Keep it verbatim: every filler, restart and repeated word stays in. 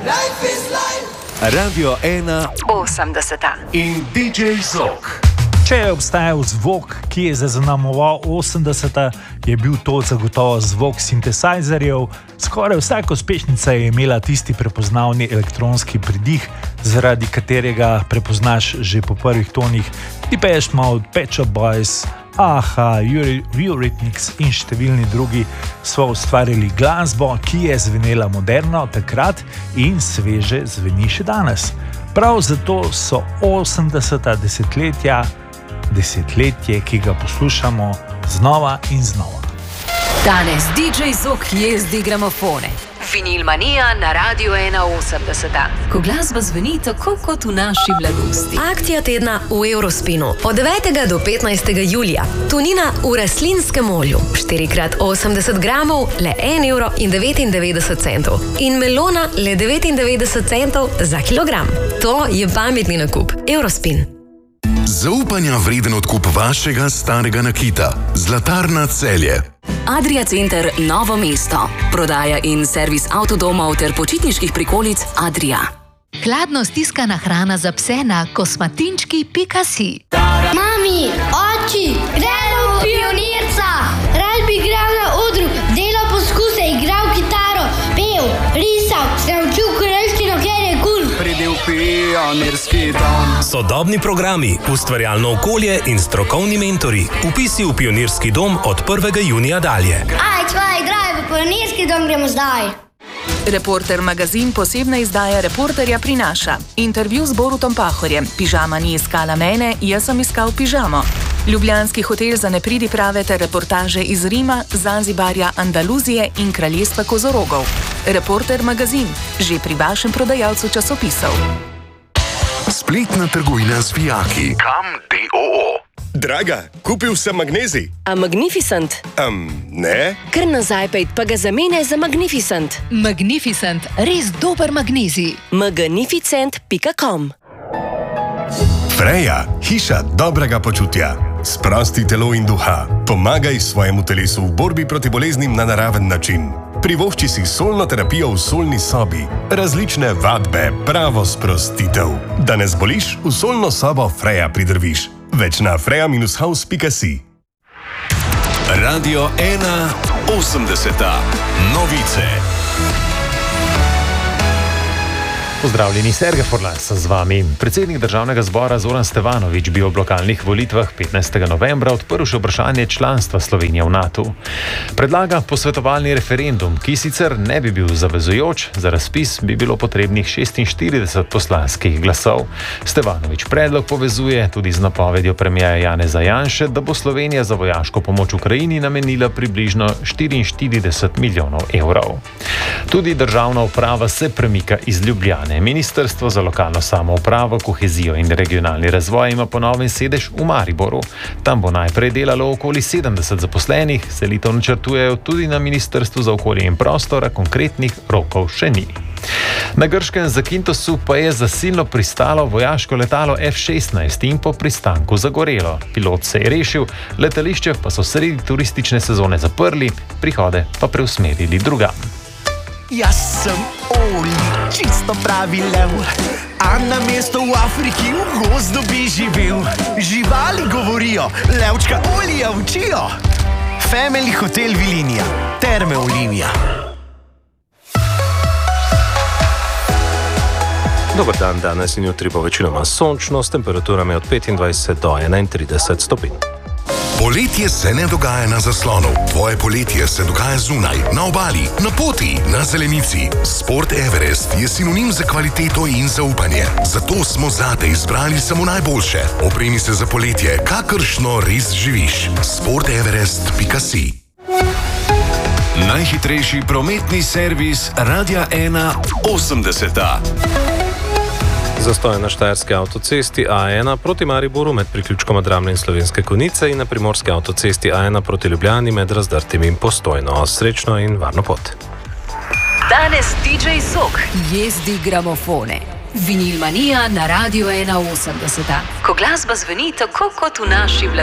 Radio ena osemdeseta in D J Zvok. Če je obstajal zvok, ki je zaznamoval osemdeseta, je bil to zagotovo zvok sintesajzerjev. Skoraj vsaka uspešnica je imela tisti prepoznavni elektronski pridih, zaradi katerega prepoznaš že po prvih tonih Depeche Mode, Pet Shop Boys, Aha, Eurythmics in številni drugi so ustvarili glasbo, ki je zvenela moderno takrat in sveže zveni še danes. Prav zato so osemdeseta desetletja desetletje, ki ga poslušamo znova in znova. Danes D J Zvok jezdi gramofone. Vinilmanija na Radio ena osemdeseta. Ko glasba zveni tako kot v naši mladosti. Akcija tedna v Eurospinu. Od devetega do petnajstega julija. Tunina v rastlinskem olju. štiri krat osemdeset gramov, le en evro in devetindevetdeset centov. In melona le devetindevetdeset centov za kilogram. To je pametni nakup. Eurospin. Zaupanja vreden odkup vašega starega nakita. Zlatarna Celje. Adria Center Novo mesto. Prodaja in servis avtodomov ter počitniških prikolic Adria. Hladno stiskana hrana za pse na kosmatinčki pika si. Mami, oči, gremo v Pionirca. Rad bi igral na odru, delal poskuse, igral kitaro, pel, risal, se učil korejščino, ker je kul. Pridi v Pionirski dom. Sodobni programi, ustvarjalno okolje in strokovni mentori. Vpisi v Pionirski dom od prvega junija dalje. Aj, čvaj, draj, v Pionirski dom gremo zdaj. Reporter magazin posebna izdaja Reporterja prinaša. Intervju z Borutom Pahorjem. Pižama ni iskala mene, jaz sem iskal pižamo. Ljubljanski hotel za nepridiprave ter reportaže iz Rima, Zanzibarja, Andaluzije in kraljestva kozorogov. Reporter magazin, že pri vašem prodajalcu časopisov. Spletna trgovina z vijaki. Kam D O O. Draga, kupil sem magnezij. A Magnificent? Um, ne. Kar nazaj pejt, pa ga zamene za Magnificent. Magnificent, res dober magnezij. magnificent pika com. Freja, hiša dobrega počutja. Sprosti telo in duha. Pomagaj svojemu telesu v borbi proti boleznim na naraven način. Privošči si solno terapijo v solni sobi. Različne vadbe, pravo sprostitev. Da ne zboliš, v solno sobo Freja pridrviš. Več na freja dash house pika si. Radio ena osemdeseta. Novice. Pozdravljeni, Sergej Forlas z vami. Predsednik državnega zbora Zoran Stevanović bi ob lokalnih volitvah petnajstega novembra odprl še vprašanje članstva Slovenije v natu. Predlaga posvetovalni referendum, ki sicer ne bi bil zavezujoč, za razpis bi bilo potrebnih šestinštirideset poslanskih glasov. Stevanović predlog povezuje tudi z napovedjo premierja Janeza Janše, da bo Slovenija za vojaško pomoč Ukrajini namenila približno štiriinštirideset milijonov evrov. Tudi državna uprava se premika iz Ljubljane. Ministrstvo za lokalno samoupravo, kohezijo in regionalni razvoj ima ponoven sedež v Mariboru. Tam bo najprej delalo okoli sedemdeset zaposlenih, selitev načrtujejo tudi na Ministrstvu za okolje in prostor, a konkretnih rokov še ni. Na grškem Zakintosu pa je zasilno pristalo vojaško letalo F šestnajst in po pristanku zagorelo. Pilot se je rešil, letališče pa so sredi turistične sezone zaprli, prihode pa preusmerili drugam. Jaz sem Oli, čisto pravi lev, a na mesto v Afriki v gozdu bi živel. Živali govorijo, levčka Olija učijo. Family Hotel Vilinija, Terme Olivija. Dober dan, danes in jutri bo večinoma sončno, s temperaturami od petindvajset do enaintrideset stopinj. Poletje se ne dogaja na zaslonu. Tvoje poletje se dogaja zunaj, na obali, na poti, na zelenici. Sport Everest je sinonim za kvaliteto in zaupanje. Zato smo zate izbrali samo najboljše. Opremi se za poletje, kakršno res živiš. sport everest pika si. Najhitrejši prometni servis Radia ena osemdeseta. Zastoj na štajerski avtocesti A ena proti Mariboru med priključkoma Dramlje in Slovenske Konjice in na primorski avtocesti A ena proti Ljubljani med Razdrtim in Postojno. Srečno in varno pot. Danes D J Zvok jezdi gramofone. Vinilmanija na Radio ena osemdeseta. Ko glasba zveni tako kot v naši vladi.